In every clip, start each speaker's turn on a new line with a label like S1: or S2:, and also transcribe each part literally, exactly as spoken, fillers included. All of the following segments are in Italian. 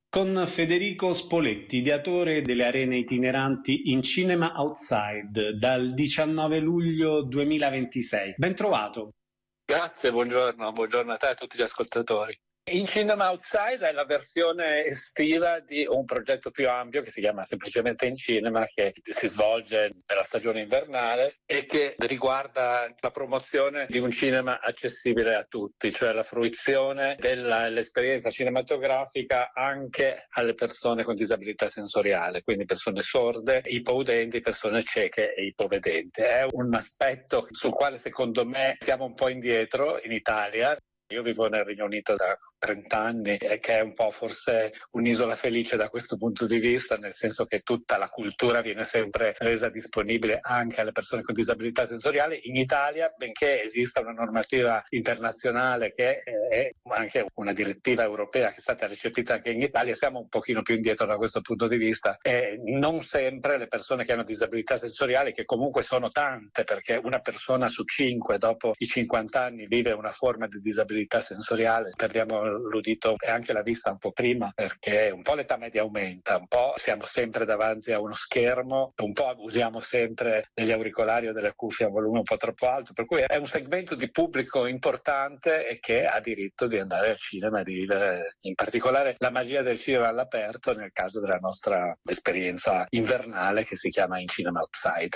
S1: Con Federico Spoletti, ideatore delle arene itineranti in Cinema Outside dal diciannove luglio duemilaventisei. Ben trovato.
S2: Grazie, buongiorno, buongiorno a te e a tutti gli ascoltatori. In Cinema Outside è la versione estiva di un progetto più ampio che si chiama semplicemente In Cinema, che si svolge nella stagione invernale e che riguarda la promozione di un cinema accessibile a tutti, cioè la fruizione dell'esperienza cinematografica anche alle persone con disabilità sensoriale, quindi persone sorde, ipoudenti, persone cieche e ipovedenti. È un aspetto sul quale secondo me siamo un po' indietro in Italia. Io vivo nel Regno Unito da trenta anni e che è un po' forse un'isola felice da questo punto di vista, nel senso che tutta la cultura viene sempre resa disponibile anche alle persone con disabilità sensoriale. In Italia, benché esista una normativa internazionale che è anche una direttiva europea che è stata recepita anche in Italia, siamo un pochino più indietro da questo punto di vista e non sempre le persone che hanno disabilità sensoriali, che comunque sono tante, perché una persona su cinque dopo i cinquanta anni vive una forma di disabilità sensoriale, perdiamo l'udito e anche la vista un po' prima, perché un po' l'età media aumenta, un po' siamo sempre davanti a uno schermo, un po' usiamo sempre degli auricolari o delle cuffie a volume un po' troppo alto, per cui è un segmento di pubblico importante e che ha diritto di andare al cinema e di vivere in particolare la magia del cinema all'aperto nel caso della nostra esperienza invernale che si chiama In Cinema Outside.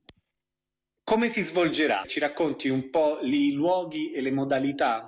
S1: Come si svolgerà? Ci racconti un po' i luoghi e le modalità?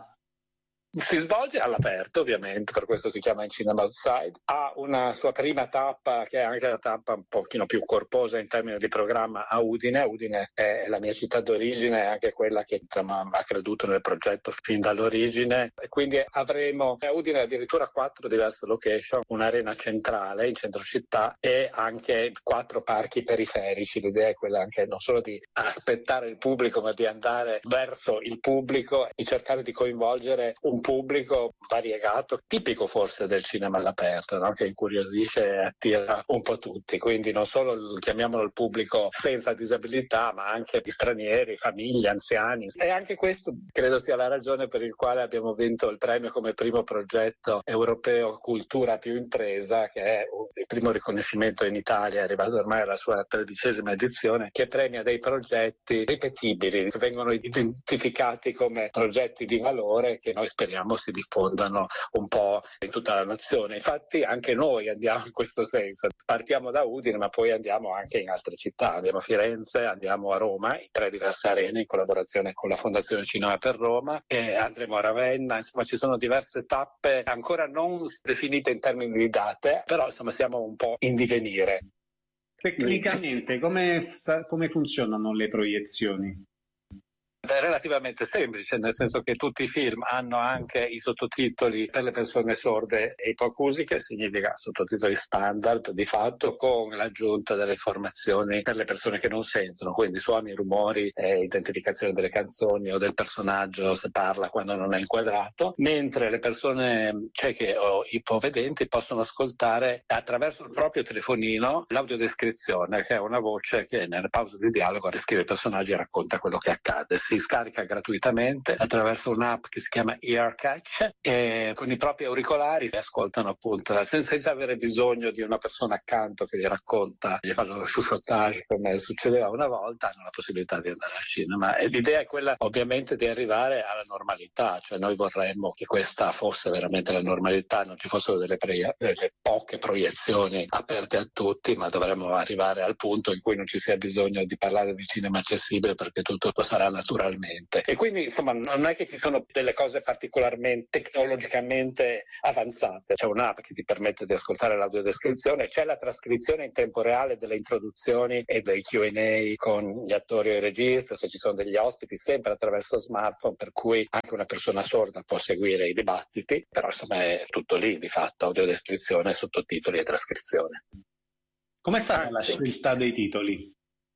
S2: Si svolge all'aperto, ovviamente, per questo si chiama In Cinema Outside. Ha una sua prima tappa, che è anche la tappa un pochino più corposa in termini di programma, a Udine. Udine è la mia città d'origine, è anche quella che insomma, ha creduto nel progetto fin dall'origine. E quindi avremo a Udine addirittura quattro diverse location, un'arena centrale in centro città e anche quattro parchi periferici. L'idea è quella anche non solo di aspettare il pubblico, ma di andare verso il pubblico e cercare di coinvolgere un pubblico variegato, tipico forse del cinema all'aperto, no? Che incuriosisce e attira un po' tutti, quindi non solo chiamiamolo il pubblico senza disabilità, ma anche gli stranieri, famiglie, anziani. E anche questo credo sia la ragione per il quale abbiamo vinto il premio come primo progetto europeo Cultura più Impresa, che è il primo riconoscimento in Italia, è arrivato ormai alla sua tredicesima edizione, che premia dei progetti ripetibili, che vengono identificati come progetti di valore che noi speriamo si diffondano un po' in tutta la nazione. Infatti anche noi andiamo in questo senso, partiamo da Udine ma poi andiamo anche in altre città, andiamo a Firenze, andiamo a Roma in tre diverse arene in collaborazione con la Fondazione Cinema per Roma e andremo a Ravenna, insomma ci sono diverse tappe ancora non definite in termini di date, però insomma siamo un po' in divenire.
S1: Tecnicamente come, come funzionano le proiezioni?
S2: È relativamente semplice, nel senso che tutti i film hanno anche i sottotitoli per le persone sorde e ipoacusiche, significa sottotitoli standard di fatto, con l'aggiunta delle informazioni per le persone che non sentono, quindi suoni, rumori, e identificazione delle canzoni o del personaggio se parla quando non è inquadrato, mentre le persone cieche o ipovedenti possono ascoltare attraverso il proprio telefonino l'audiodescrizione, che è una voce che nelle pause di dialogo descrive i personaggi e racconta quello che accade. Si scarica gratuitamente attraverso un'app che si chiama EarCatch e con i propri auricolari si ascoltano appunto senza, senza avere bisogno di una persona accanto che gli racconta, gli fanno lo sussultage come succedeva una volta, hanno la possibilità di andare al cinema. E l'idea è quella ovviamente di arrivare alla normalità, cioè noi vorremmo che questa fosse veramente la normalità, non ci fossero delle, pre- delle poche proiezioni aperte a tutti, ma dovremmo arrivare al punto in cui non ci sia bisogno di parlare di cinema accessibile perché tutto sarà naturalmente. E quindi insomma non è che ci sono delle cose particolarmente tecnologicamente avanzate, c'è un'app che ti permette di ascoltare l'audiodescrizione, c'è la trascrizione in tempo reale delle introduzioni e dei Q and A con gli attori e il regista, se ci sono degli ospiti, sempre attraverso smartphone, per cui anche una persona sorda può seguire i dibattiti, però insomma è tutto lì di fatto, audiodescrizione, sottotitoli e trascrizione.
S1: Com'è stata la scelta dei titoli?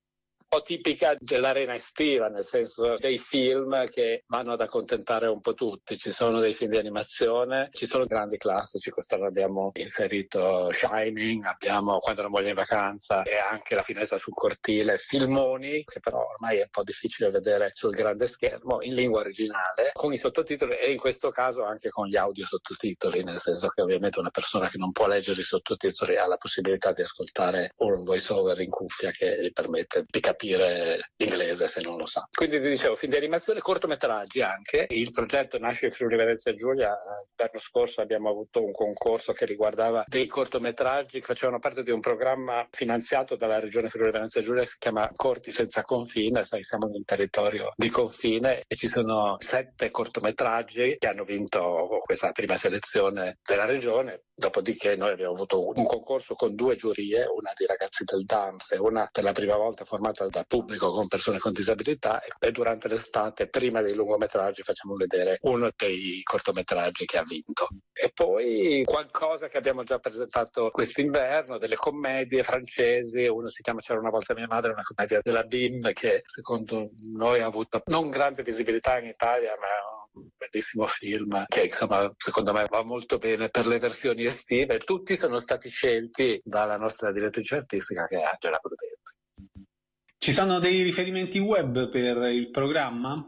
S2: po' tipica dell'arena estiva, nel senso dei film che vanno ad accontentare un po' tutti. Ci sono dei film di animazione, ci sono grandi classici, quest'anno abbiamo inserito Shining, abbiamo Quando la moglie è in vacanza e anche La finestra sul cortile, filmoni che però ormai è un po' difficile vedere sul grande schermo in lingua originale, con i sottotitoli e in questo caso anche con gli audio sottotitoli, nel senso che ovviamente una persona che non può leggere i sottotitoli ha la possibilità di ascoltare un voice over in cuffia che gli permette di capire l'inglese se non lo sa. Quindi ti dicevo, film di animazione, cortometraggi anche. Il progetto nasce in Friuli Venezia Giulia. L'anno scorso abbiamo avuto un concorso che riguardava dei cortometraggi che facevano parte di un programma finanziato dalla regione Friuli Venezia Giulia che si chiama Corti senza confine. Sai, siamo in un territorio di confine e ci sono sette cortometraggi che hanno vinto questa prima selezione della regione. Dopodiché noi abbiamo avuto un concorso con due giurie, una di ragazzi del D A M S e una per la prima volta formata da pubblico con persone con disabilità, e durante l'estate, prima dei lungometraggi, facciamo vedere uno dei cortometraggi che ha vinto. E poi qualcosa che abbiamo già presentato quest'inverno, delle commedie francesi, uno si chiama C'era una volta mia madre, una commedia della B I M che secondo noi ha avuto non grande visibilità in Italia, ma è un bellissimo film che insomma secondo me va molto bene per le versioni estive. Tutti sono stati scelti dalla nostra direttrice artistica che è Angela Prudenzi.
S1: Ci sono dei riferimenti web per il programma?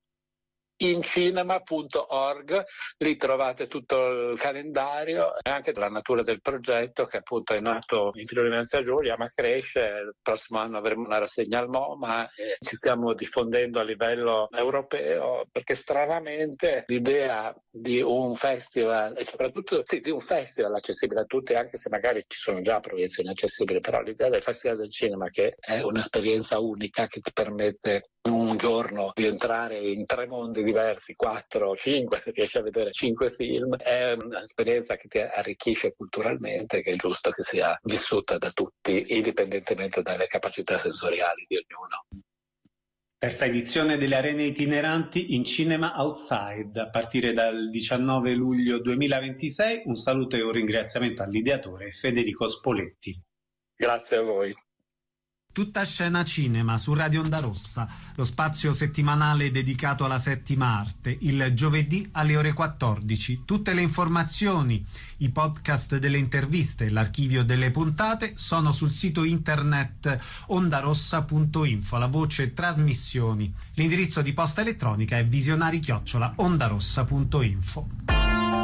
S2: incinema punto org, lì trovate tutto il calendario e anche la natura del progetto, che appunto è nato in Friuli Venezia Giulia ma cresce. Il prossimo anno avremo una rassegna al MoMA e ci stiamo diffondendo a livello europeo, perché stranamente l'idea di un festival, e soprattutto sì, di un festival accessibile a tutti, anche se magari ci sono già proiezioni accessibili, però l'idea del Festival del Cinema, che è un'esperienza unica che ti permette un giorno di entrare in tre mondi diversi, quattro, cinque, se riesci a vedere cinque film, è un'esperienza che ti arricchisce culturalmente, che è giusto che sia vissuta da tutti, indipendentemente dalle capacità sensoriali di ognuno.
S1: Terza edizione delle arene itineranti in Cinema Outside a partire dal diciannove luglio duemilaventisei. Un saluto e un ringraziamento all'ideatore Federico Spoletti.
S2: Grazie a voi.
S3: Tutta scena cinema su Radio Onda Rossa, lo spazio settimanale dedicato alla settima arte, il giovedì alle ore quattordici. Tutte le informazioni, i podcast delle interviste, l'archivio delle puntate sono sul sito internet ondarossa punto info, la voce trasmissioni. L'indirizzo di posta elettronica è visionari chiocciola ondarossa punto info.